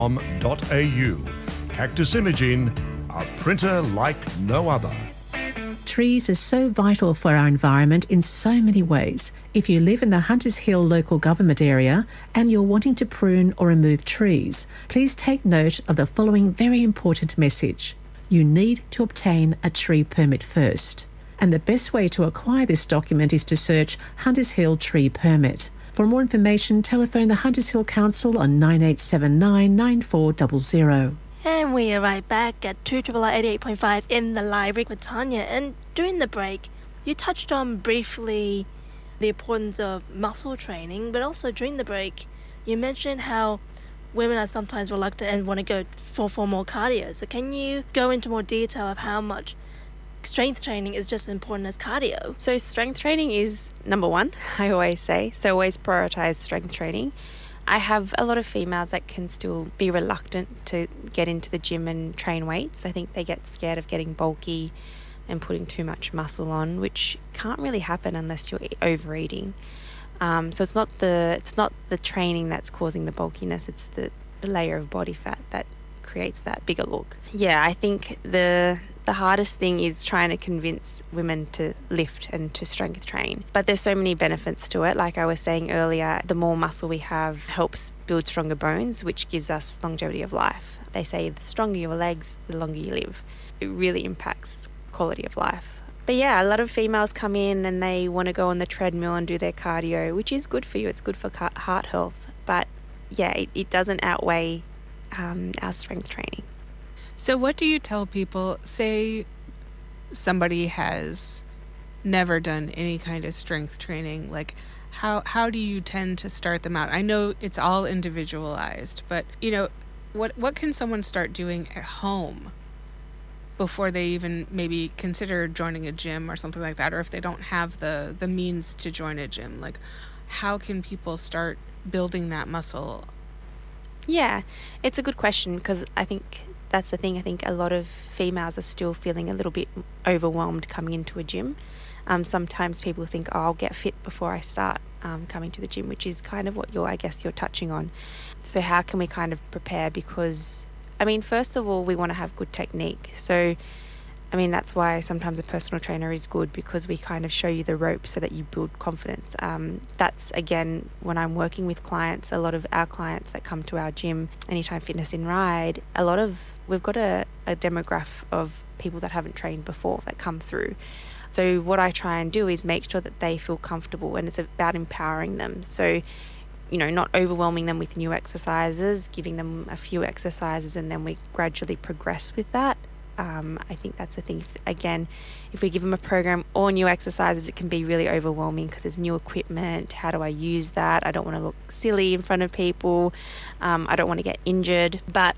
Cactus Imaging, a printer like no other. Trees are so vital for our environment in so many ways. If you live in the Hunters Hill local government area and you're wanting to prune or remove trees, please take note of the following very important message. You need to obtain a tree permit first. And the best way to acquire this document is to search Hunters Hill Tree Permit. For more information, telephone the Hunters Hill Council on 9879 9400. And we are right back at 288.5 in the library with Tanya. And during the break, you touched on briefly the importance of muscle training, but also during the break, you mentioned how women are sometimes reluctant and want to go for more cardio. So can you go into more detail of how much strength training is just as important as cardio? So strength training is number one, I always say. So always prioritize strength training. I have a lot of females that can still be reluctant to get into the gym and train weights. I think they get scared of getting bulky and putting too much muscle on, which can't really happen unless you're overeating. So it's not the training that's causing the bulkiness, it's the layer of body fat that creates that bigger look. Yeah, I think the hardest thing is trying to convince women to lift and to strength train. But there's so many benefits to it. Like I was saying earlier, the more muscle we have helps build stronger bones, which gives us longevity of life. They say the stronger your legs, the longer you live. It really impacts quality of life. But yeah, a lot of females come in and they want to go on the treadmill and do their cardio, which is good for you. It's good for heart health. But yeah, it doesn't outweigh our strength training. So what do you tell people, say somebody has never done any kind of strength training, like how do you tend to start them out? I know it's all individualized, but what can someone start doing at home before they even maybe consider joining a gym or something like that, or if they don't have the means to join a gym? Like, how can people start building that muscle? Yeah, it's a good question, because I think that's the thing. I think a lot of females are still feeling a little bit overwhelmed coming into a gym. Sometimes people think, I'll get fit before I start coming to the gym, which is kind of what you're touching on. So how can we kind of prepare? Because, first of all, we want to have good technique. So, that's why sometimes a personal trainer is good, because we kind of show you the ropes so that you build confidence. That's, again, when I'm working with clients, a lot of our clients that come to our gym, Anytime Fitness in Ryde, we've got a demographic of people that haven't trained before that come through. So what I try and do is make sure that they feel comfortable, and it's about empowering them. So, not overwhelming them with new exercises, giving them a few exercises, and then we gradually progress with that. I think that's the thing. Again, if we give them a program or new exercises, it can be really overwhelming because there's new equipment. How do I use that? I don't want to look silly in front of people. I don't want to get injured. But,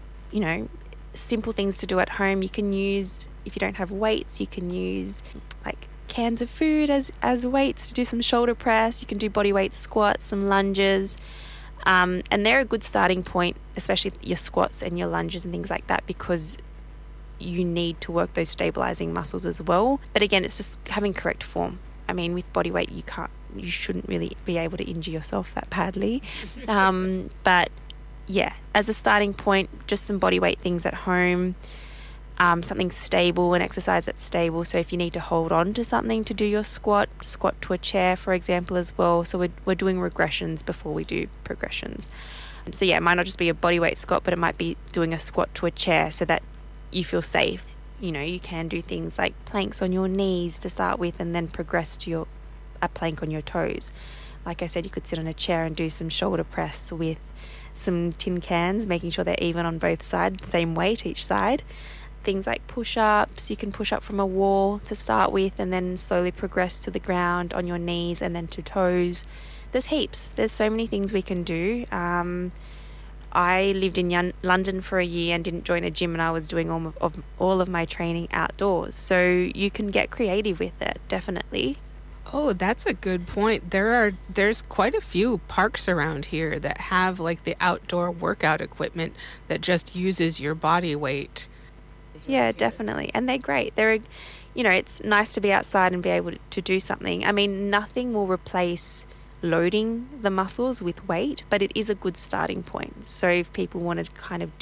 simple things to do at home. You can use, if you don't have weights, you can use like cans of food as weights to do some shoulder press. You can do body weight squats, some lunges. And they're a good starting point, especially your squats and your lunges and things like that, because you need to work those stabilizing muscles as well. But again, it's just having correct form. With body weight, you shouldn't really be able to injure yourself that badly. But yeah, as a starting point, just some body weight things at home, something stable, an exercise that's stable. So if you need to hold on to something to do your squat to a chair, for example, as well. So we're doing regressions before we do progressions. So yeah, it might not just be a body weight squat, but it might be doing a squat to a chair so that you feel safe. You can do things like planks on your knees to start with, and then progress to a plank on your toes. Like I said, you could sit on a chair and do some shoulder press with some tin cans, making sure they're even on both sides, same weight each side. Things like push-ups, you can push up from a wall to start with, and then slowly progress to the ground on your knees and then to toes. There's heaps. There's so many things we can do. I lived in London for a year and didn't join a gym, and I was doing all of my training outdoors. So you can get creative with it, definitely. Oh, that's a good point. There's quite a few parks around here that have like the outdoor workout equipment that just uses your body weight. Yeah, definitely. And they're great. It's nice to be outside and be able to do something. Nothing will replace loading the muscles with weight, but it is a good starting point. So if people want to kind of